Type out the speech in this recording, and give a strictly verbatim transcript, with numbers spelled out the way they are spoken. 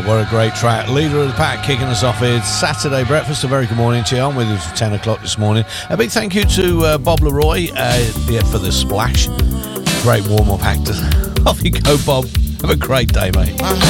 What a great track. Leader of the pack kicking us off here. It's Saturday breakfast. A very good morning to you. I'm with you for ten o'clock this morning. A big thank you to uh, Bob Leroy uh, yeah, for the splash. Great warm-up act. Off you go, Bob. Have a great day, mate.